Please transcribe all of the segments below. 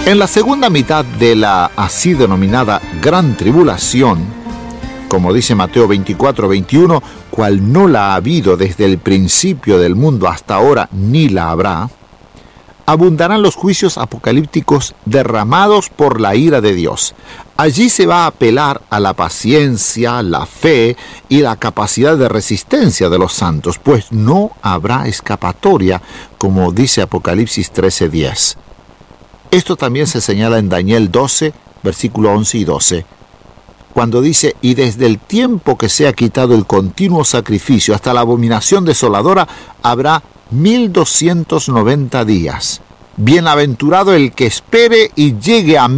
En la segunda mitad de la así denominada Gran Tribulación, como dice Mateo 24:21, cual no la ha habido desde el principio del mundo hasta ahora, ni la habrá, abundarán los juicios apocalípticos derramados por la ira de Dios. Allí se va a apelar a la paciencia, la fe y la capacidad de resistencia de los santos, pues no habrá escapatoria, como dice Apocalipsis 13:10. Esto también se señala en Daniel 12, versículo 11 y 12, cuando dice: y desde el tiempo que se ha quitado el continuo sacrificio hasta la abominación desoladora, habrá 1290 días. Bienaventurado el que espere y llegue a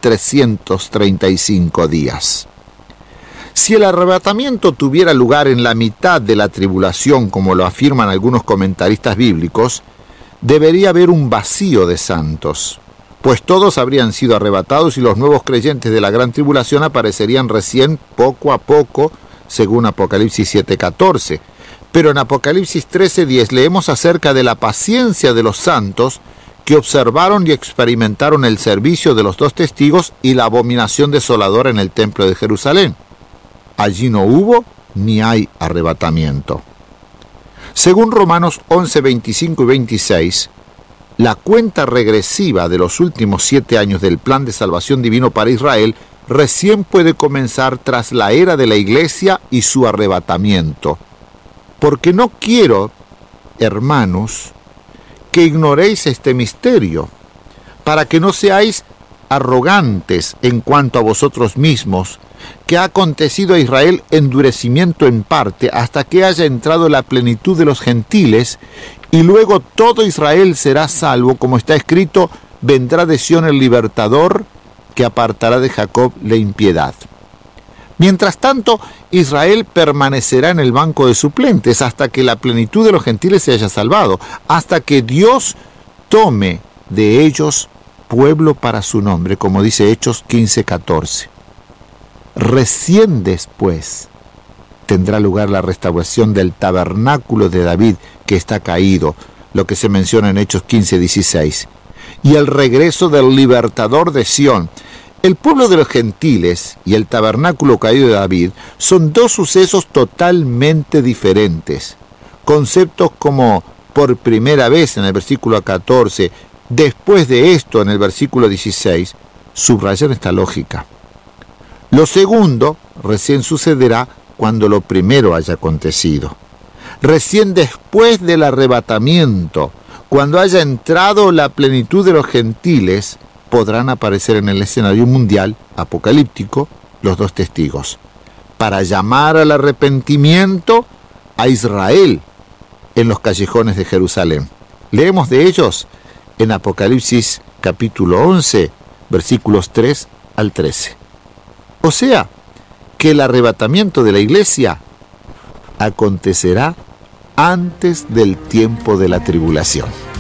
1335 días. Si el arrebatamiento tuviera lugar en la mitad de la tribulación, como lo afirman algunos comentaristas bíblicos, debería haber un vacío de santos, pues todos habrían sido arrebatados y los nuevos creyentes de la gran tribulación aparecerían recién poco a poco, según Apocalipsis 7:14. Pero en Apocalipsis 13:10 leemos acerca de la paciencia de los santos que observaron y experimentaron el servicio de los dos testigos y la abominación desoladora en el templo de Jerusalén. Allí no hubo ni hay arrebatamiento. Según Romanos 11, 25 y 26, la cuenta regresiva de los últimos 7 años del plan de salvación divino para Israel recién puede comenzar tras la era de la iglesia y su arrebatamiento. Porque no quiero, hermanos, que ignoréis este misterio, para que no seáis arrogantes en cuanto a vosotros mismos, que ha acontecido a Israel endurecimiento en parte hasta que haya entrado la plenitud de los gentiles, y luego todo Israel será salvo, como está escrito: vendrá de Sión el libertador, que apartará de Jacob la impiedad. Mientras tanto, Israel permanecerá en el banco de suplentes hasta que la plenitud de los gentiles se haya salvado, hasta que Dios tome de ellos pueblo para su nombre, como dice Hechos 15:14. Recién después tendrá lugar la restauración del tabernáculo de David, que está caído, lo que se menciona en Hechos 15:16, y el regreso del libertador de Sión. El pueblo de los gentiles y el tabernáculo caído de David son dos sucesos totalmente diferentes. Conceptos como por primera vez en el versículo 14, después de esto en el versículo 16, subrayan esta lógica. Lo segundo recién sucederá cuando lo primero haya acontecido. Recién después del arrebatamiento, cuando haya entrado la plenitud de los gentiles, podrán aparecer en el escenario mundial apocalíptico los dos testigos, para llamar al arrepentimiento a Israel en los callejones de Jerusalén. Leemos de ellos en Apocalipsis capítulo 11, versículos 3 al 13. O sea, que el arrebatamiento de la iglesia acontecerá antes del tiempo de la tribulación.